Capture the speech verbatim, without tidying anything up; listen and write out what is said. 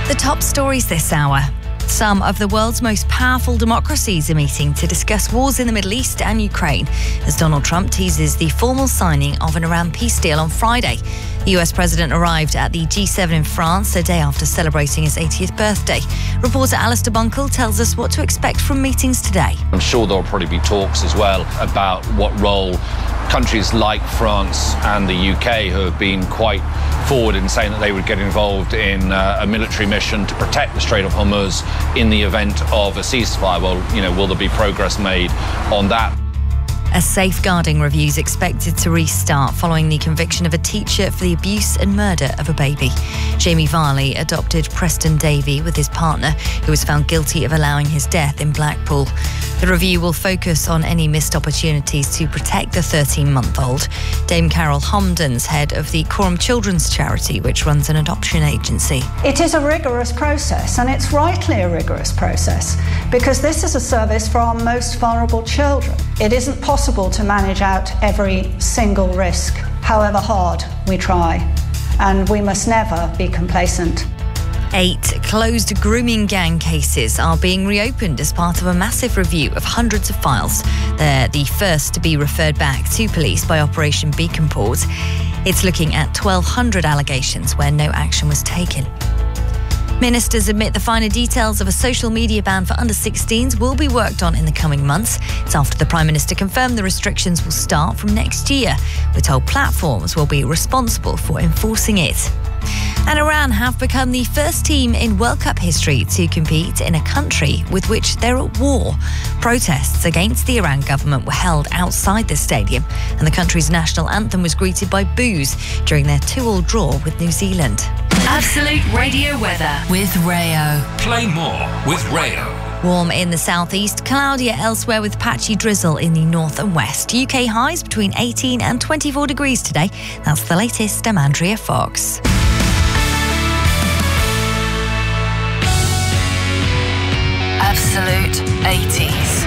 The top stories this hour. Some of the world's most powerful democracies are meeting to discuss wars in the Middle East and Ukraine as Donald Trump teases the formal signing of an Iran peace deal on Friday. The U S president arrived at the G seven in France a day after celebrating his eightieth birthday. Reporter Alistair Bunkle tells us what to expect from meetings today. I'm sure there'll probably be talks as well about what role countries like France and the U K, who have been quite forward in saying that they would get involved in uh, a military mission to protect the Strait of Hormuz in the event of a ceasefire. Well, you know, will there be progress made on that? A safeguarding review is expected to restart following the conviction of a teacher for the abuse and murder of a baby. Jamie Varley adopted Preston Davey with his partner, who was found guilty of allowing his death in Blackpool. The review will focus on any missed opportunities to protect the thirteen-month-old. Dame Carol Homden's head of the Coram Children's Charity, which runs an adoption agency. It is a rigorous process, and it's rightly a rigorous process, because this is a service for our most vulnerable children. It isn't possible to manage out every single risk, however hard we try, and we must never be complacent. Eight closed grooming gang cases are being reopened as part of a massive review of hundreds of files. They're the first to be referred back to police by Operation Beaconport. It's looking at twelve hundred allegations where no action was taken. Ministers admit the finer details of a social media ban for under sixteens will be worked on in the coming months. It's after the Prime Minister confirmed the restrictions will start from next year. We're told platforms will be responsible for enforcing it. And Iran have become the first team in World Cup history to compete in a country with which they're at war. Protests against the Iran government were held outside the stadium, and the country's national anthem was greeted by boos during their two-all draw with New Zealand. Absolute Radio weather with Rayo. Play more with Rayo. Warm in the southeast, cloudier elsewhere with patchy drizzle in the north and west. U K highs between eighteen and twenty-four degrees today. That's the latest. I'm Andrea Fox. Absolute eighties.